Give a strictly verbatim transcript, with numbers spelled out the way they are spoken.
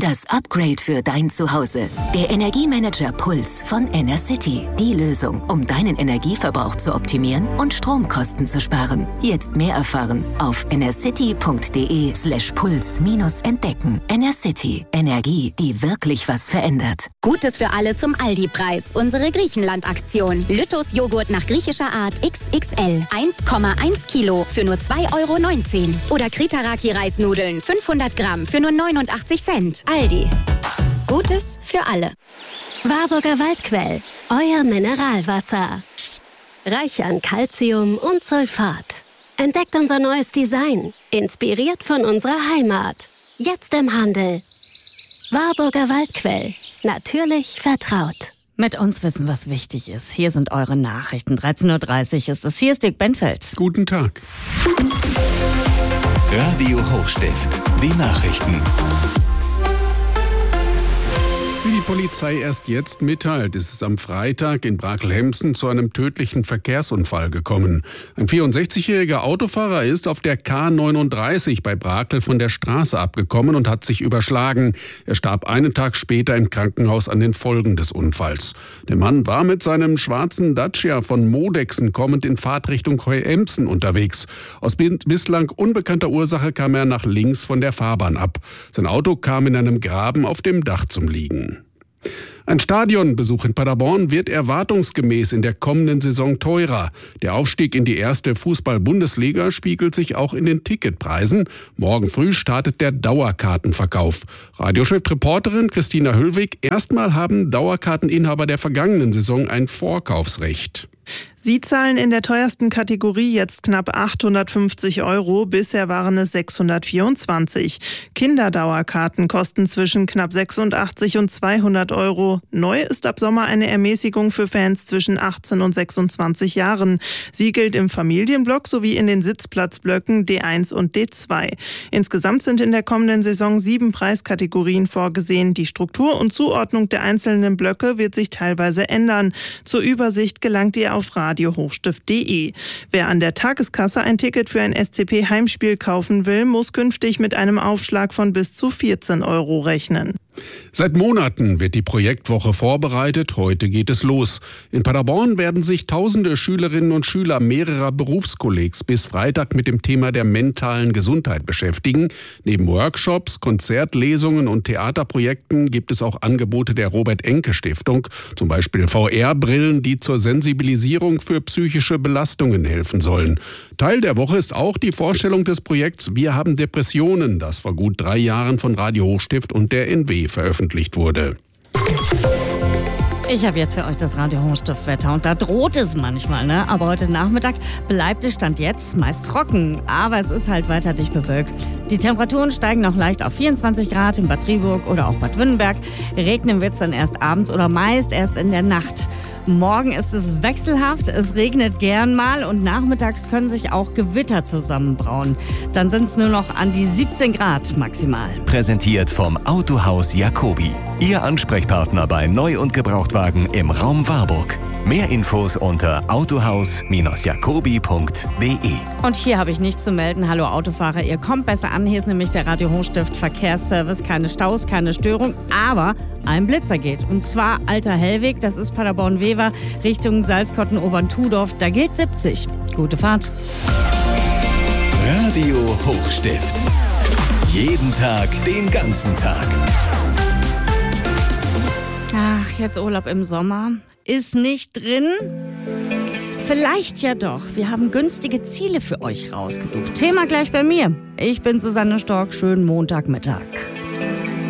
Das Upgrade für dein Zuhause. Der Energiemanager Puls von Enercity. Die Lösung, um deinen Energieverbrauch zu optimieren und Stromkosten zu sparen. Jetzt mehr erfahren auf enercity.de slash puls minus entdecken. Enercity. Energie, die wirklich was verändert. Gutes für alle zum Aldi-Preis. Unsere Griechenland-Aktion. Lüttos Joghurt nach griechischer Art X X L. eins Komma eins Kilo für nur zwei Euro neunzehn. Oder Kritaraki-Reisnudeln fünfhundert Gramm für nur neunundachtzig Cent. Aldi. Gutes für alle. Warburger Waldquell. Euer Mineralwasser. Reich an Calcium und Sulfat. Entdeckt unser neues Design. Inspiriert von unserer Heimat. Jetzt im Handel. Warburger Waldquell. Natürlich vertraut. Mit uns wissen, was wichtig ist. Hier sind eure Nachrichten. dreizehn Uhr dreißig ist es. Hier ist Dick Benfeld. Guten Tag. Radio Hochstift. Die Nachrichten. Wie die Polizei erst jetzt mitteilt, ist es am Freitag in Brakel-Hemsen zu einem tödlichen Verkehrsunfall gekommen. Ein vierundsechzigjähriger Autofahrer ist auf der K neununddreißig bei Brakel von der Straße abgekommen und hat sich überschlagen. Er starb einen Tag später im Krankenhaus an den Folgen des Unfalls. Der Mann war mit seinem schwarzen Dacia von Modexen kommend in Fahrtrichtung Heuemsen unterwegs. Aus bislang unbekannter Ursache kam er nach links von der Fahrbahn ab. Sein Auto kam in einem Graben auf dem Dach zum Liegen. Ein Stadionbesuch in Paderborn wird erwartungsgemäß in der kommenden Saison teurer. Der Aufstieg in die erste Fußball-Bundesliga spiegelt sich auch in den Ticketpreisen. Morgen früh startet der Dauerkartenverkauf. Radiochef-Reporterin Christina Höllwig: Erstmal haben Dauerkarteninhaber der vergangenen Saison ein Vorkaufsrecht. Sie zahlen in der teuersten Kategorie jetzt knapp achthundertfünfzig Euro. Bisher waren es sechshundertvierundzwanzig. Kinderdauerkarten kosten zwischen knapp sechsundachtzig und zweihundert Euro. Neu ist ab Sommer eine Ermäßigung für Fans zwischen achtzehn und sechsundzwanzig Jahren. Sie gilt im Familienblock sowie in den Sitzplatzblöcken D eins und D zwei. Insgesamt sind in der kommenden Saison sieben Preiskategorien vorgesehen. Die Struktur und Zuordnung der einzelnen Blöcke wird sich teilweise ändern. Zur Übersicht gelangt ihr auf radio hochstift punkt de. Wer an der Tageskasse ein Ticket für ein S C P-Heimspiel kaufen will, muss künftig mit einem Aufschlag von bis zu vierzehn Euro rechnen. Seit Monaten wird die Projektwoche vorbereitet. Heute geht es los. In Paderborn werden sich tausende Schülerinnen und Schüler mehrerer Berufskollegs bis Freitag mit dem Thema der mentalen Gesundheit beschäftigen. Neben Workshops, Konzertlesungen und Theaterprojekten gibt es auch Angebote der Robert-Enke-Stiftung. Zum Beispiel V R-Brillen, die zur Sensibilisierung für psychische Belastungen helfen sollen. Teil der Woche ist auch die Vorstellung des Projekts Wir haben Depressionen, das vor gut drei Jahren von Radio Hochstift und der N W veröffentlicht wurde. Ich habe jetzt für euch das Radio Hochstift-Wetter und da droht es manchmal, ne? Aber heute Nachmittag bleibt es Stand jetzt meist trocken, aber es ist halt weiter dicht bewölkt. Die Temperaturen steigen noch leicht auf vierundzwanzig Grad in Bad Triburg oder auch Bad Wünnenberg. Regnen wird es dann erst abends oder meist erst in der Nacht. Morgen ist es wechselhaft, es regnet gern mal und nachmittags können sich auch Gewitter zusammenbrauen. Dann sind es nur noch an die siebzehn Grad maximal. Präsentiert vom Autohaus Jacobi. Ihr Ansprechpartner bei Neu- und Gebrauchtwagen im Raum Warburg. Mehr Infos unter autohaus jacobi punkt de. Und hier habe ich nichts zu melden. Hallo Autofahrer, ihr kommt besser an. Hier ist nämlich der Radio Hochstift Verkehrsservice. Keine Staus, keine Störung, aber ein Blitzer geht. Und zwar Alter Hellweg, das ist Paderborn-Wever, Richtung Salzkotten-Obern-Tudorf. Da gilt siebzig. Gute Fahrt. Radio Hochstift. Jeden Tag, den ganzen Tag. Ach, jetzt Urlaub im Sommer. Ist nicht drin? Vielleicht ja doch. Wir haben günstige Ziele für euch rausgesucht. Thema gleich bei mir. Ich bin Susanne Stork. Schönen Montagmittag.